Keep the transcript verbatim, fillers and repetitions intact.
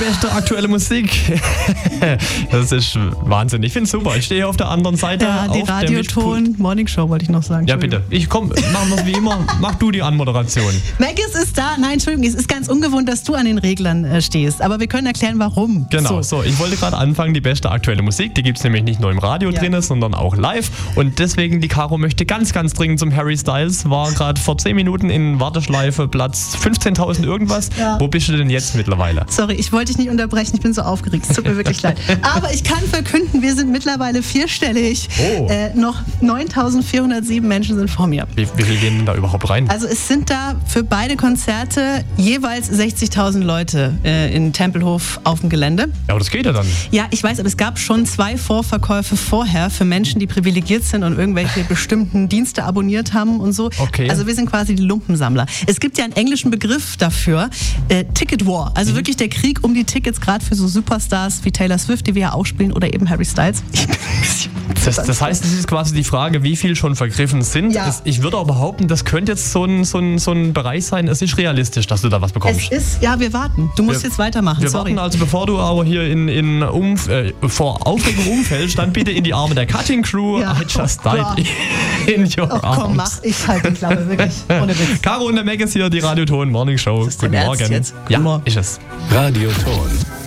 beste aktuelle Musik. Das ist Wahnsinn. Ich finde es super. Ich stehe hier auf der anderen Seite. Ja, die auf der Radioton Morning Show wollte ich noch sagen. Ja, bitte. Ich komm, machen wir es wie immer. Mach du die Anmoderation. Maggis ist da. Nein, Entschuldigung, es ist ganz ungewohnt, dass du an den Reglern äh, stehst. Aber wir können erklären, warum. Genau, so. so ich wollte gerade anfangen, die beste aktuelle Musik. Die gibt es nämlich nicht nur im Radio ja. drin, sondern auch live. Und deswegen, die Caro möchte ganz, ganz dringend zum Harry Styles. War gerade vor zehn Minuten in Warteschleife, Platz fünfzehntausend irgendwas. Ja. Wo bist du denn jetzt mittlerweile? Sorry, ich wollte dich nicht unterbrechen. Ich bin so aufgeregt. Es tut mir wirklich leid. Aber ich kann verkünden, wir sind mittlerweile vierstellig. Oh. Äh, noch neuntausendvierhundertsieben Menschen sind vor mir. Wie, wie viel gehen denn da überhaupt rein? Also es sind da für beide Konzerte jeweils sechzigtausend Leute äh, in Tempelhof auf dem Gelände. Ja, aber das geht ja dann. Ja, ich weiß, aber es gab schon zwei Vorverkäufe vorher für Menschen, die privilegiert sind und irgendwelche bestimmten Dienste abonniert haben und so. Okay. Also wir sind quasi die Lumpensammler. Es gibt ja einen englischen Begriff dafür, äh, Ticket War. Also mhm. wirklich der Krieg um die Tickets, gerade für so Superstars wie Taylor Swift, die wir ja auch spielen, oder eben Harry Styles. Ich bin ein bisschen Das, das heißt, es ist quasi die Frage, wie viel schon vergriffen sind. Ja. Es, ich würde auch behaupten, das könnte jetzt so ein, so, ein, so ein Bereich sein, es ist realistisch, dass du da was bekommst. Es ist, ja, wir warten. Du musst wir, jetzt weitermachen, wir sorry. warten also, bevor du aber hier in, in Umf- äh, vor Aufregung umfällst, dann bitte in die Arme der Cutting Crew. Ja. I just Oh, died in your oh, arms. komm, mach. Ich halte die Klappe, wirklich. Ohne Witz. Caro und der Mac ist hier, die Radioton Morning Show. Ist das Guten dein Morgen. Ernst jetzt? Ja, Guten Morgen. ist es. Radioton.